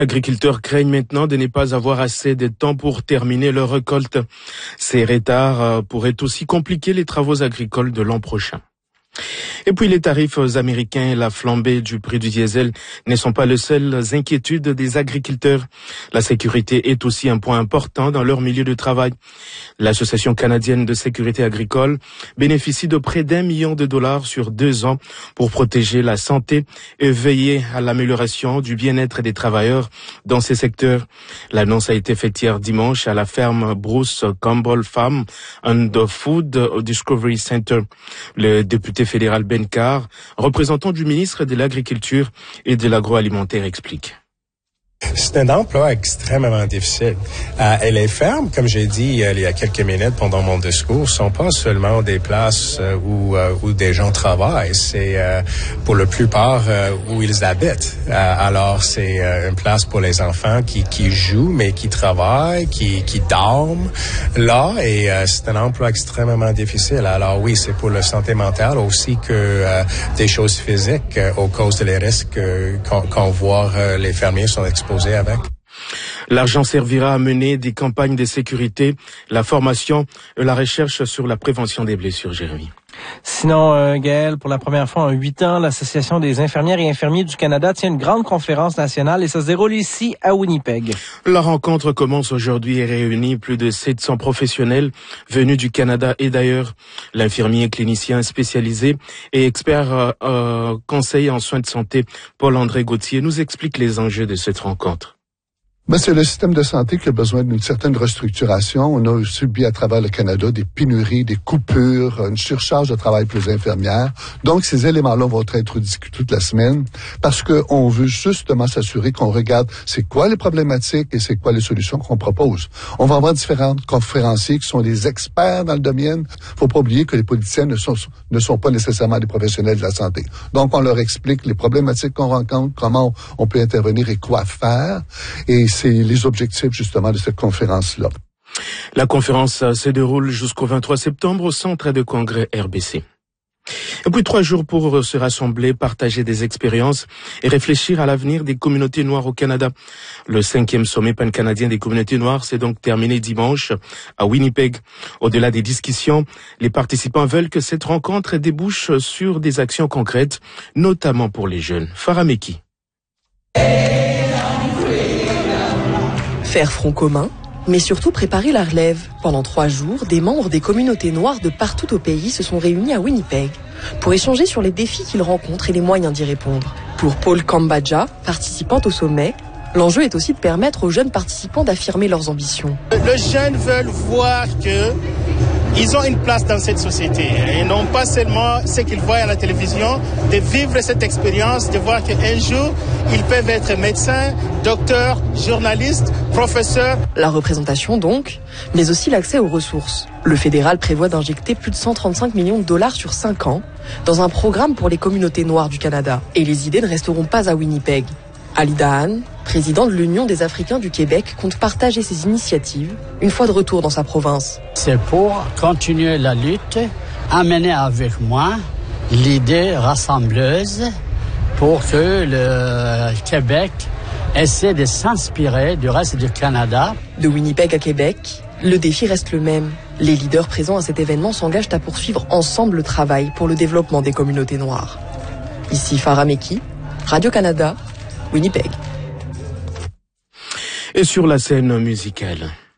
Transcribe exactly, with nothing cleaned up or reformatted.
Les agriculteurs craignent maintenant de ne pas avoir assez de temps pour terminer leur récolte. Ces retards pourraient aussi compliquer les travaux agricoles de l'an prochain. Et puis les tarifs américains et la flambée du prix du diesel ne sont pas les seules inquiétudes des agriculteurs. La sécurité est aussi un point important dans leur milieu de travail. L'Association canadienne de sécurité agricole bénéficie de près d'un million de dollars sur deux ans pour protéger la santé et veiller à l'amélioration du bien-être des travailleurs dans ces secteurs. L'annonce a été faite hier dimanche à la ferme Bruce Campbell Farm and Food Discovery Center. Le député fédéral Ben Carr, représentant du ministre de l'Agriculture et de l'Agroalimentaire, explique. C'est un emploi extrêmement difficile. Euh, et les fermes, comme j'ai dit euh, il y a quelques minutes pendant mon discours, sont pas seulement des places euh, où, euh, où des gens travaillent. C'est euh, pour la plupart euh, où ils habitent. Euh, alors c'est euh, une place pour les enfants qui, qui jouent, mais qui travaillent, qui, qui dorment là. Et euh, c'est un emploi extrêmement difficile. Alors oui, c'est pour la santé mentale aussi que euh, des choses physiques euh, aux causes des risques euh, qu'on, qu'on voit euh, les fermiers sont exposés. Avec. L'argent servira à mener des campagnes de sécurité, la formation et la recherche sur la prévention des blessures, Jérémy. Sinon, euh, Gaël, pour la première fois en huit ans, l'Association des infirmières et infirmiers du Canada tient une grande conférence nationale et ça se déroule ici à Winnipeg. La rencontre commence aujourd'hui et réunit plus de sept cents professionnels venus du Canada et d'ailleurs. L'infirmier clinicien spécialisé et expert euh, euh, conseil en soins de santé, Paul-André Gauthier, nous explique les enjeux de cette rencontre. Ben, c'est le système de santé qui a besoin d'une certaine restructuration. On a subi à travers le Canada des pénuries, des coupures, une surcharge de travail pour les infirmières. Donc, ces éléments-là vont être discutés toute la semaine parce que on veut justement s'assurer qu'on regarde c'est quoi les problématiques et c'est quoi les solutions qu'on propose. On va avoir différents conférenciers qui sont des experts dans le domaine. Faut pas oublier que les politiciens ne sont, ne sont pas nécessairement des professionnels de la santé. Donc, on leur explique les problématiques qu'on rencontre, comment on peut intervenir et quoi faire. Et c'est les objectifs, justement, de cette conférence-là. La conférence se déroule jusqu'au vingt-trois septembre au Centre de congrès R B C. Et puis trois jours pour se rassembler, partager des expériences et réfléchir à l'avenir des communautés noires au Canada. Le cinquième sommet pan-canadien des communautés noires s'est donc terminé dimanche à Winnipeg. Au-delà des discussions, les participants veulent que cette rencontre débouche sur des actions concrètes, notamment pour les jeunes. Farah Meki. Faire front commun, mais surtout préparer la relève. Pendant trois jours, des membres des communautés noires de partout au pays se sont réunis à Winnipeg pour échanger sur les défis qu'ils rencontrent et les moyens d'y répondre. Pour Paul Kambadja, participante au sommet, l'enjeu est aussi de permettre aux jeunes participants d'affirmer leurs ambitions. Les jeunes veulent voir que ils ont une place dans cette société et non pas seulement ce qu'ils voient à la télévision, de vivre cette expérience, de voir qu'un jour, ils peuvent être médecins, docteurs, journalistes, professeurs. La représentation donc, mais aussi l'accès aux ressources. Le fédéral prévoit d'injecter plus de cent trente-cinq millions de dollars sur cinq ans dans un programme pour les communautés noires du Canada. Et les idées ne resteront pas à Winnipeg. Ali Dahan, président de l'Union des Africains du Québec, compte partager ses initiatives une fois de retour dans sa province. C'est pour continuer la lutte, amener avec moi l'idée rassembleuse pour que le Québec essaie de s'inspirer du reste du Canada. De Winnipeg à Québec, le défi reste le même. Les leaders présents à cet événement s'engagent à poursuivre ensemble le travail pour le développement des communautés noires. Ici Farah Meki, Radio-Canada, Winnipeg. Et sur la scène musicale.